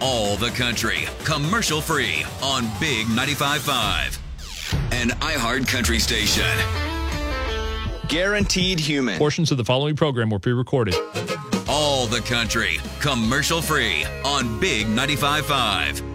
All the country, commercial free on Big 95.5. An iHeart country station. Guaranteed Human. Portions of the following program were pre-recorded. All the country, commercial free on Big 95.5.